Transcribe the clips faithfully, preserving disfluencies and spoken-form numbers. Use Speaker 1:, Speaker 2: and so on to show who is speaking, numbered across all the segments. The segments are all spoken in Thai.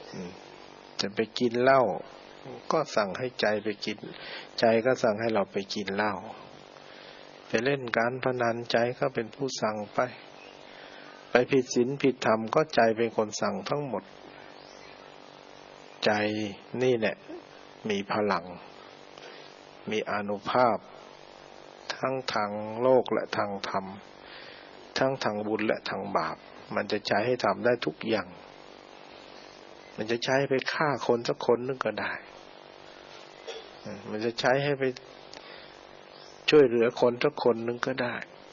Speaker 1: จะไปกินเหล้าก็สั่งให้ใจไปกินใจก็สั่งให้เราไปกินเหล้าไปเล่นการพนันใจก็เป็นผู้สั่งไปไปผิดศีลผิดธรรมก็ใจเป็นคนสั่งทั้งหมดใจนี่แหละมีพลังมีอานุภาพทั้งทางโลกและทางธรรมทั้งทางบุญและทางบาปมันจะใช้ให้ทำได้ทุกอย่างมันจะใช้ไปฆ่าคนสักคนนึงก็ได้มันจะใช้ให้ไปช่วยเหลือคนสักคนนึงก็ได้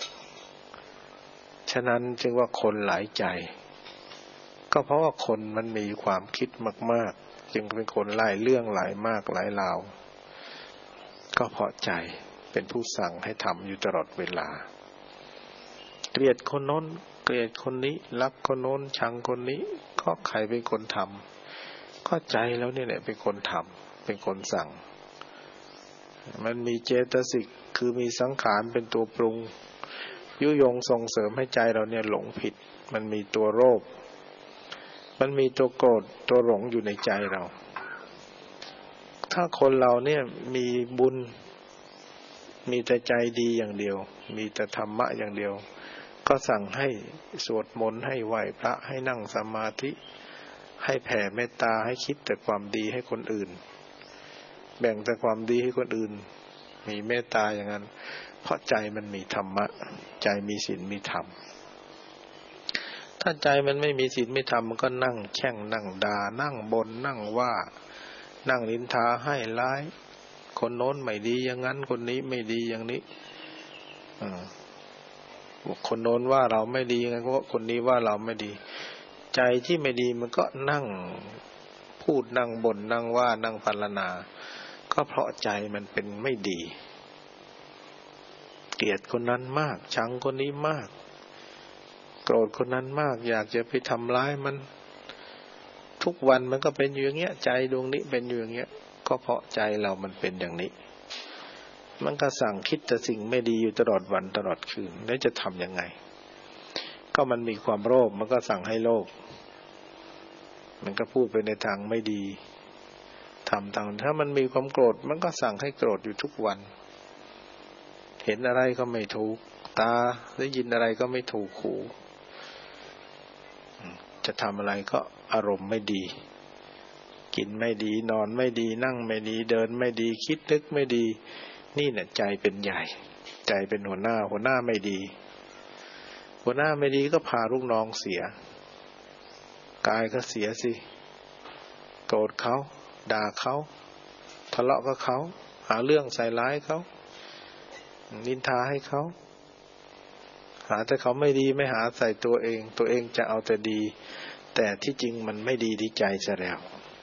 Speaker 1: ฉะนั้นจึงว่าคนหลายใจก็เพราะว่าคนมันมีความคิดมากๆจึงเป็นคนหลายเรื่องหลายมากหลายราวก็เพราะใจเป็นผู้สั่งให้ทำอยู่ตลอดเวลาเกลียดคนโน้นเกลียดคนนี้รักคนโน้นชังคนนี้ก็ใครเป็นคนทำก็ใจแล้วนี่แหละเป็นคนทำเป็นคนสั่งมันมีเจตสิกคือมีสังขารเป็นตัวปรุงยุยงส่งเสริมให้ใจเราเนี่ยหลงผิดมันมีตัวโลภมันมีตัวโกรธตัวหลงอยู่ในใจเราถ้าคนเราเนี่ยมีบุญมีแต่ใจดีอย่างเดียวมีแต่ธรรมะอย่างเดียวก็สั่งให้สวดมนต์ให้ไหว้พระให้นั่งสมาธิให้แผ่เมตตาให้คิดแต่ความดีให้คนอื่นแบ่งแต่ความดีให้คนอื่นมีเมตตาอย่างนั้นเพราะใจมันมีธรรมะใจมีศีลมีธรรมถ้าใจมันไม่มีศีลไม่ธรรมมันก็นั่งแช่งนั่งด่านั่งบ่นนั่งว่านั่งนินทาให้ร้ายคนโน้นไม่ดีอย่างนั้นคนนี้ไม่ดีอย่างนี้อ่าคนโน้นว่าเราไม่ดีงั้นก็คนนี้ว่าเราไม่ดีใจที่ไม่ดีมันก็นั่งพูดนั่งบ่นนั่งว่านั่งพรรณนาก็เพราะใจมันเป็นไม่ดีเกลียดคนนั้นมากชังคนนี้มากโกรธคนนั้นมากอยากจะไปทำร้ายมันทุกวันมันก็เป็นอยู่อย่างเงี้ยใจดวงนี้เป็นอยู่อย่างเงี้ยก็เพราะใจเรามันเป็นอย่างนี้มันก็สั่งคิดแต่สิ่งไม่ดีอยู่ตลอดวันตลอดคืนแล้วจะทำยังไงก็มันมีความโลภมันก็สั่งให้โลภมันก็พูดไปในทางไม่ดีทำทางถ้ามันมีความโกรธมันก็สั่งให้โกรธอยู่ทุกวันเห็นอะไรก็ไม่ถูกตาได้ยินอะไรก็ไม่ถูกหูจะทำอะไรก็อารมณ์ไม่ดีกินไม่ดีนอนไม่ดีนั่งไม่ดีเดินไม่ดีคิดนึกไม่ดีนี่แหละใจเป็นใหญ่ใจเป็นหัวหน้าหัวหน้าไม่ดีหัวหน้าไม่ดีก็พาลูกน้องเสียกายก็เสียสิโกรธเขาด่าเขาทะเลาะกับเขาหาเรื่องใส่ร้ายเขานินทาให้เขาหาแต่เขาไม่ดีไม่หาใส่ตัวเองตัวเองจะเอาแต่ดีแต่ที่จริงมันไม่ดีที่ใจซะแล้ว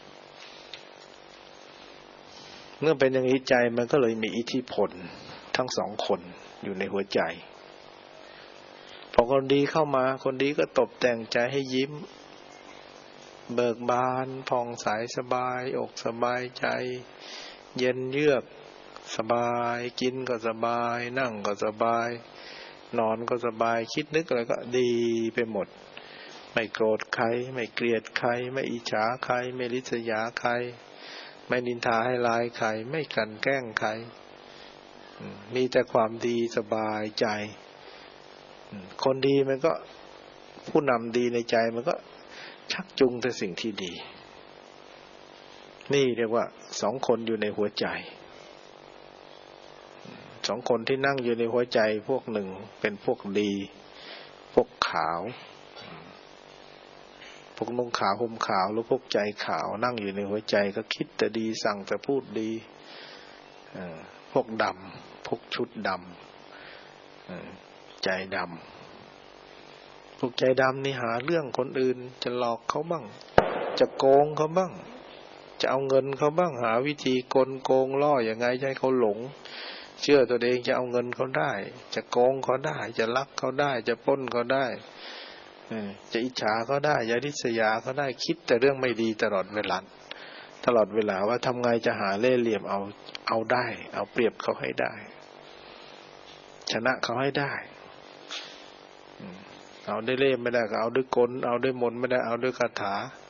Speaker 1: เมื่อเป็นอย่างนี้ใจมันก็เลยมีอิทธิพลทั้งสองคนอยู่ในหัวใจพอคนดีเข้ามาคนดีก็ตบแต่งใจให้ยิ้มเบิกบานผ่องใสสบายอกสบายใจเย็นเยือกสบายกินก็สบายนั่งก็สบายนอนก็สบายคิดนึกอะไรก็ดีไปหมดไม่โกรธใครไม่เกลียดใครไม่อิจฉาใครไม่ริษยาใครไม่นินทาให้ร้ายใครไม่กลั่นแกล้งใครมีแต่ความดีสบายใจคนดีมันก็ผู้นำดีในใจมันก็ชักจูงแต่สิ่งที่ดีนี่เรียกว่าสองคนอยู่ในหัวใจสองคนที่นั่งอยู่ในหัวใจพวกหนึ่งเป็นพวกดีพวกขาวพวกนุ่งขาวห่มขาวหรือพวกใจขาวนั่งอยู่ในหัวใจก็คิดแต่ดีสั่งแต่พูดดีพวกดำพวกชุดดำใจดำพวกใจดำนี่หาเรื่องคนอื่นจะหลอกเขาบ้างจะโกงเขาบ้างจะเอาเงินเขาบ้างหาวิธีกลโกงล่ออย่างไงให้เขาหลงเชื่อตัวเองจะเอาเงินเขาได้จะโกงเขาได้จะลักเขาได้จะปล้นเขาได้จะอิจฉาเขาได้จะริษยาเขาได้คิดแต่เรื่องไม่ดีตลอดเวลาตลอดเวลาว่าทำไงจะหาเล่ห์เหลี่ยมเอาเอาได้เอาเปรียบเขาให้ได้ชนะเขาให้ได้เอาได้เล่ห์ไม่ได้ก็เอาด้วยกลเอาด้วยมนต์ไม่ได้เอาด้วยคาถา